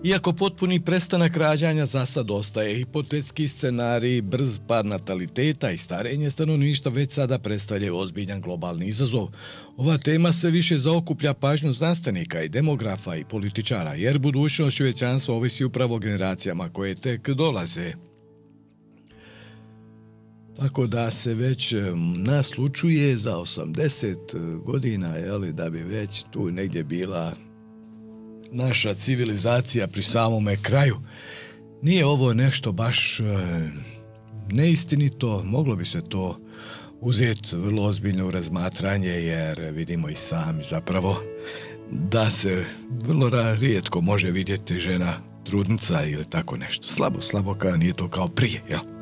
Iako potpuni prestanak rađanja za sad ostaje hipotetski scenarij, brz pad nataliteta i starenje stanovništva već sada predstavljaju ozbiljan globalni izazov. Ova tema sve više zaokuplja pažnju znanstvenika i demografa i političara, jer budućnost čovječanstva ovisi upravo o generacijama koje tek dolaze. Tako da se već naslučuje za 80 godina, da bi već tu negdje bila naša civilizacija pri samome kraju. Nije ovo nešto baš neistinito, moglo bi se to uzeti vrlo ozbiljno u razmatranje, jer vidimo i sami zapravo da se vrlo rijetko može vidjeti žena trudnica ili tako nešto. Slabo, nije to kao prije, jel?